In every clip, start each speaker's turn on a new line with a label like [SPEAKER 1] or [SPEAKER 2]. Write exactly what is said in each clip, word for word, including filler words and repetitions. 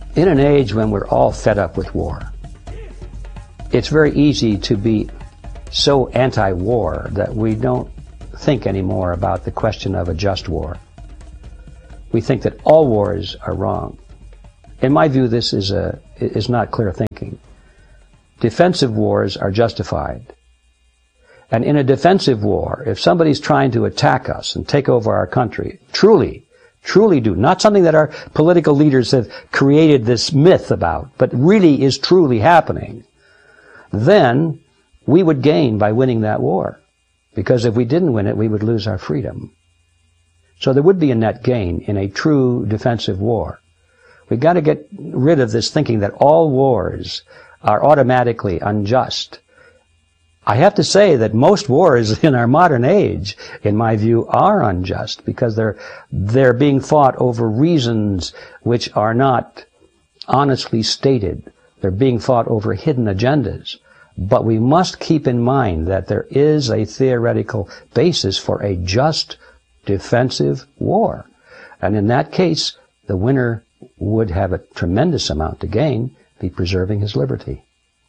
[SPEAKER 1] In an age when we're all fed up with war, it's very easy to be so anti-war that we don't think anymore about the question of a just war. We think that all wars are wrong. In my view, this is a is not clear thinking. Defensive wars are justified. And in a defensive war, if somebody's trying to attack us and take over our country, truly, truly do, not something that our political leaders have created this myth about, but really is truly happening, then we would gain by winning that war. Because if we didn't win it, we would lose our freedom. So there would be a net gain in a true defensive war. We've got to get rid of this thinking that all wars are automatically unjust. I have to say that most wars in our modern age, in my view, are unjust because they're, they're being fought over reasons which are not honestly stated. They're being fought over hidden agendas. But we must keep in mind that there is a theoretical basis for a just defensive war. And in that case, the winner would have a tremendous amount to gain, be preserving his liberty.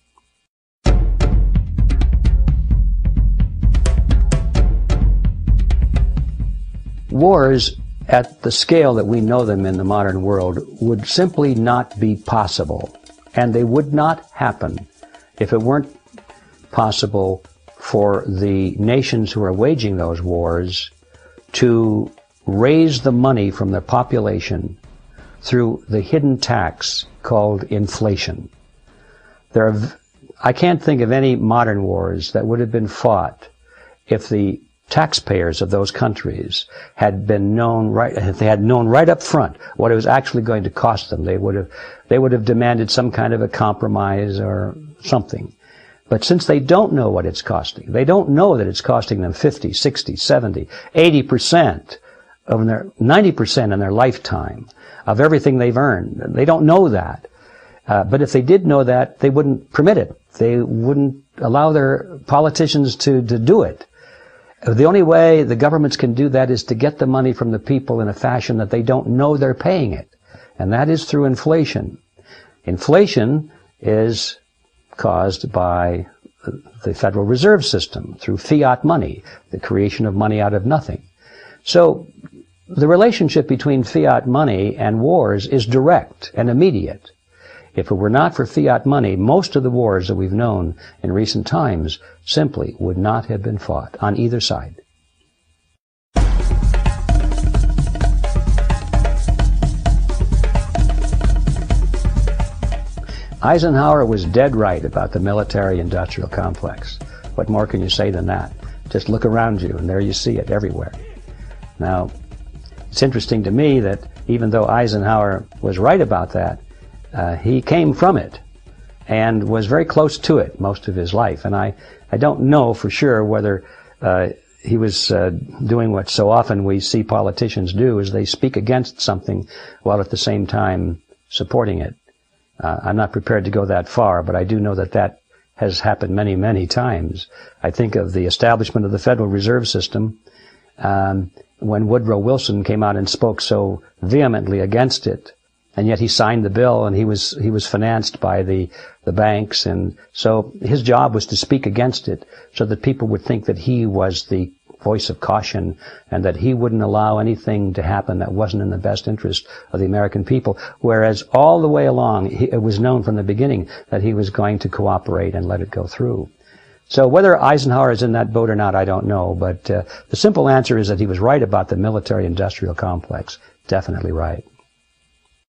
[SPEAKER 1] Wars at the scale that we know them in the modern world would simply not be possible, and they would not happen if it weren't possible for the nations who are waging those wars to raise the money from their population through the hidden tax called inflation. There are, I can't think of any modern wars that would have been fought if the taxpayers of those countries had been known right, if they had known right up front what it was actually going to cost them. They would have, they would have demanded some kind of a compromise or something. But since they don't know what it's costing, they don't know that it's costing them fifty, sixty, seventy, eighty percent of their, ninety percent in their lifetime of everything they've earned. They don't know that. Uh, but if they did know that, they wouldn't permit it. They wouldn't allow their politicians to, to do it. The only way the governments can do that is to get the money from the people in a fashion that they don't know they're paying it. And that is through inflation. Inflation is caused by the Federal Reserve System, through fiat money, the creation of money out of nothing. So the relationship between fiat money and wars is direct and immediate. If it were not for fiat money, most of the wars that we've known in recent times simply would not have been fought on either side. Eisenhower was dead right about the military-industrial complex. What more can you say than that? Just look around you, and there you see it everywhere. Now, it's interesting to me that even though Eisenhower was right about that, uh, he came from it and was very close to it most of his life. And I, I don't know for sure whether uh, he was uh, doing what so often we see politicians do, is they speak against something while at the same time supporting it. Uh, I'm not prepared to go that far, but I do know that that has happened many, many times. I think of the establishment of the Federal Reserve System, um, when Woodrow Wilson came out and spoke so vehemently against it, and yet he signed the bill, and he was he was financed by the the banks, and so his job was to speak against it, so that people would think that he was the voice of caution, and that he wouldn't allow anything to happen that wasn't in the best interest of the American people, whereas all the way along, he, it was known from the beginning that he was going to cooperate and let it go through. So whether Eisenhower is in that boat or not, I don't know, but uh, the simple answer is that he was right about the military-industrial complex. Definitely right.